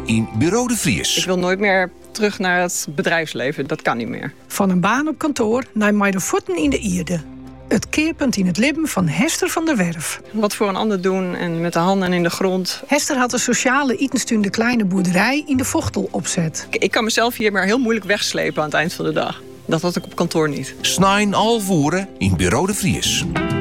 in Bureau de Vries. Ik wil nooit meer terug naar het bedrijfsleven. Dat kan niet meer. Van een baan op kantoor naar met de voeten in de ierde. Het keerpunt in het leven van Hester van der Werf. Wat voor een ander doen en met de handen in de grond. Hester had een sociale itenstuinde kleine boerderij in de Vochtel opzet. Ik kan mezelf hier maar heel moeilijk wegslepen aan het eind van de dag. Dat had ik op kantoor niet. Snijn alvoeren in Bureau de Vries.